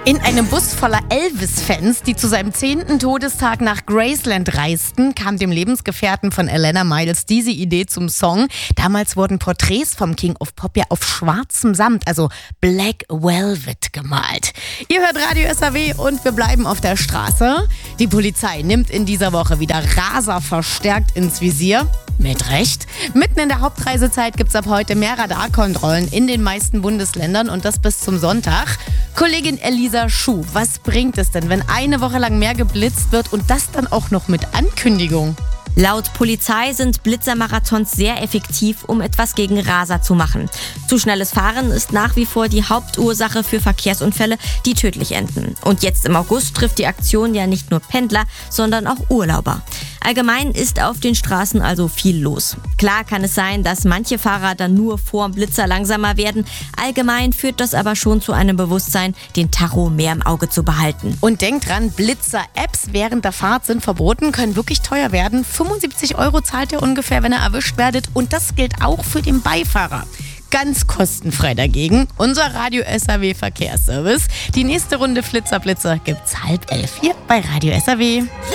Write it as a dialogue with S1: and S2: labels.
S1: In einem Bus voller Elvis-Fans, die zu seinem 10. Todestag nach Graceland reisten, kam dem Lebensgefährten von Alannah Myles diese Idee zum Song. Damals wurden Porträts vom King of Pop ja auf schwarzem Samt, also Black Velvet, gemalt. Ihr hört Radio SAW und wir bleiben auf der Straße. Die Polizei nimmt in dieser Woche wieder Raser verstärkt ins Visier. Mit Recht. Mitten in der Hauptreisezeit gibt es ab heute mehr Radarkontrollen in den meisten Bundesländern und das bis zum Sonntag. Kollegin Elisa Schuh, was bringt es denn, wenn eine Woche lang mehr geblitzt wird und das dann auch noch mit Ankündigung?
S2: Laut Polizei sind Blitzermarathons sehr effektiv, um etwas gegen Raser zu machen. Zu schnelles Fahren ist nach wie vor die Hauptursache für Verkehrsunfälle, die tödlich enden. Und jetzt im August trifft die Aktion ja nicht nur Pendler, sondern auch Urlauber. Allgemein ist auf den Straßen also viel los. Klar kann es sein, dass manche Fahrer dann nur vorm Blitzer langsamer werden. Allgemein führt das aber schon zu einem Bewusstsein, den Tacho mehr im Auge zu behalten.
S1: Und denkt dran, Blitzer-Apps während der Fahrt sind verboten, können wirklich teuer werden. 75 € zahlt ihr ungefähr, wenn ihr erwischt werdet. Und das gilt auch für den Beifahrer. Ganz kostenfrei dagegen unser Radio SAW Verkehrsservice. Die nächste Runde Flitzer Blitzer gibt's 10:30 hier bei Radio SAW.